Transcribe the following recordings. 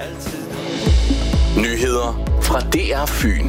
Nyheder fra DR Fyn.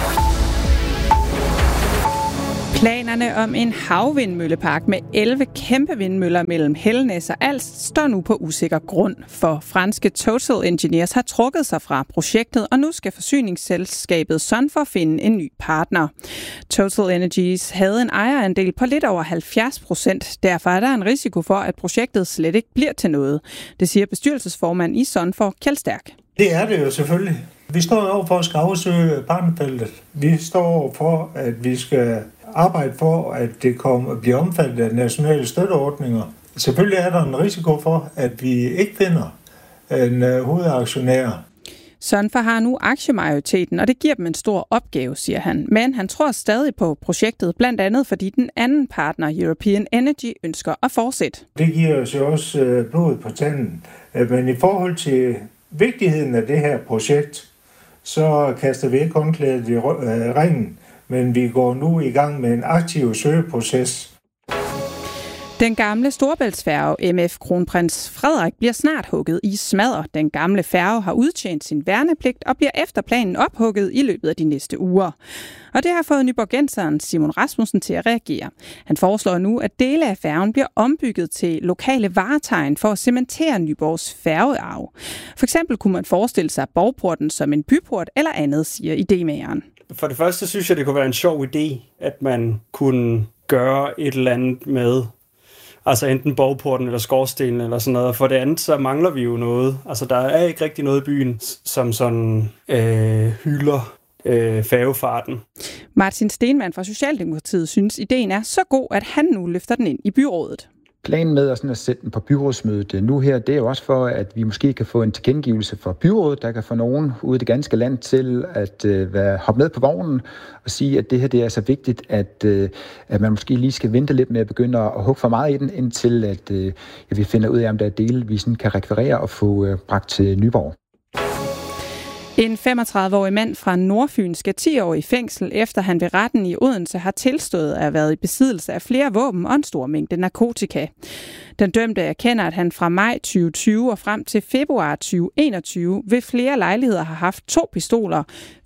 Planerne om en havvindmøllepark med 11 kæmpe vindmøller mellem Hellenæs og Alst står nu på usikker grund, for franske Total Engineers har trukket sig fra projektet, og nu skal forsyningsselskabet Sunfor finde en ny partner. Total Energies havde en ejerandel på lidt over 70%. Derfor er der en risiko for, at projektet slet ikke bliver til noget. Det siger bestyrelsesformand i Sunfor, Kjeld Stærk. Det er det jo selvfølgelig. Vi står over for at skal afsøge partnerfeltet. Vi står over for, at vi skal arbejde for, at det bliver omfattet af nationale støtteordninger. Selvfølgelig er der en risiko for, at vi ikke finder en hovedaktionær. Sunfor har nu aktiemajoriteten, og det giver dem en stor opgave, siger han. Men han tror stadig på projektet, blandt andet fordi den anden partner, European Energy, ønsker at fortsætte. Det giver os jo også blod på tanden. Men i forhold til vigtigheden af det her projekt, så kaster vi ikke håndklædet i ringen, men vi går nu i gang med en aktiv søgeproces. Den gamle Storebæltsfærge MF Kronprins Frederik bliver snart hugget i smadder. Den gamle færge har udtjent sin værnepligt og bliver efter planen ophugget i løbet af de næste uger. Og det har fået nyborgenseren Simon Rasmussen til at reagere. Han foreslår nu, at dele af færgen bliver ombygget til lokale varetegn for at cementere Nyborgs færgearv. For eksempel kunne man forestille sig Borgporten som en byport eller andet, siger idémageren. For det første synes jeg, det kunne være en sjov idé, at man kunne gøre et eller andet med altså enten Borgporten eller Skorstenen eller sådan noget. For det andet, så mangler vi jo noget. Altså, der er ikke rigtig noget i byen, som sådan hylder færgefarten. Martin Stenmann fra Socialdemokratiet synes, ideen er så god, at han nu løfter den ind i byrådet. Planen med at sætte den på byrådsmødet nu her, det er jo også for, at vi måske kan få en tilkendegivelse fra byrådet, der kan få nogen ude i det ganske land til at hoppe med på vognen og sige, at det her det er så vigtigt, at man måske lige skal vente lidt med at begynde at hugge for meget i den, indtil at vi finder ud af, om der er dele, vi sådan kan rekvirere og få bragt til Nyborg. En 35-årig mand fra Nordfyn skal 10 år i fængsel, efter han ved retten i Odense har tilstået at have været i besiddelse af flere våben og en stor mængde narkotika. Den dømte erkender, at han fra maj 2020 og frem til februar 2021 ved flere lejligheder har haft 2 pistoler,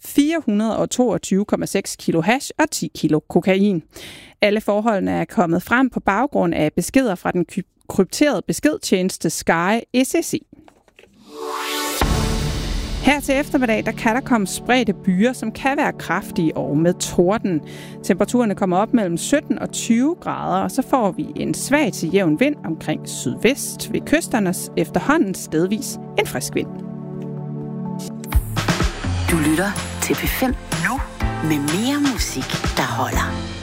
422,6 kilo hash og 10 kilo kokain. Alle forholdene er kommet frem på baggrund af beskeder fra den krypterede beskedtjeneste Sky SSI. Her til eftermiddag, der kan der komme spredte byer, som kan være kraftige og med torden. Temperaturerne kommer op mellem 17 og 20 grader, og så får vi en svag til jævn vind omkring sydvest ved kysterne, efterhånden stedvis en frisk vind. Du lytter til P5 nu med mere musik, der holder.